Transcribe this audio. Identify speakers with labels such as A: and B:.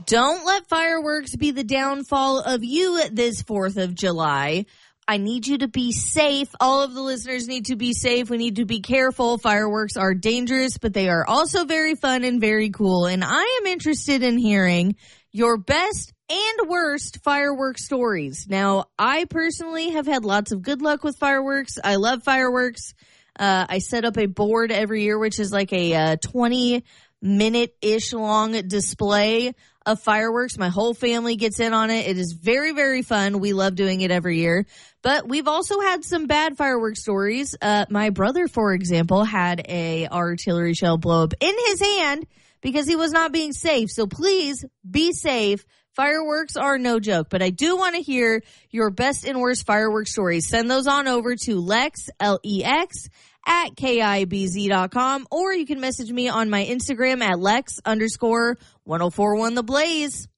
A: Don't let fireworks be the downfall of you this 4th of July. I need you to be safe. All of the listeners need to be safe. We need to be careful. Fireworks are dangerous, but they are also very fun and very cool. And I am interested in hearing your best and worst fireworks stories. Now, I personally have had lots of good luck with fireworks. I love fireworks. I set up a board every year, which is like a 20-minute-ish long display of fireworks. My whole family gets in on it. It is very, very fun. We love doing it every year. But we've also had some bad fireworks stories. My brother, for example, had a artillery shell blow up in his hand because he was not being safe. So please be safe. Fireworks are no joke, but I do want to hear your best and worst fireworks stories. Send those on over to Lex, L-E-X, at KIBZ.com, or you can message me on my Instagram at Lex_1041 The Blaze.